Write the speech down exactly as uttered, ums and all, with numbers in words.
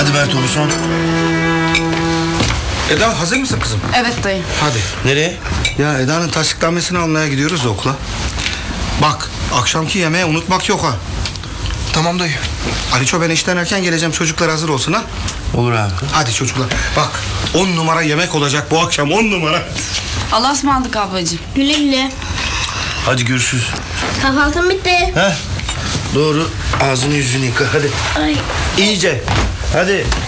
Hadi Mert oğlu son. Eda hazır mısın kızım? Evet dayı. Hadi. Nereye? Ya Eda'nın tasdiknamesini almaya gidiyoruz da okula. Bak akşamki yemeği unutmak yok ha. Tamam dayı. Aliço ben işten erken geleceğim, çocuklar hazır olsun ha. Olur abi. Hadi çocuklar bak on numara yemek olacak bu akşam, on numara. Allah'a ısmarladık ablacığım. Güle güle. Hadi görüşürüz. Kahvaltım bitti. Heh. Doğru. Ağzını yüzünü yıka hadi. Ay. İyice. Hadi.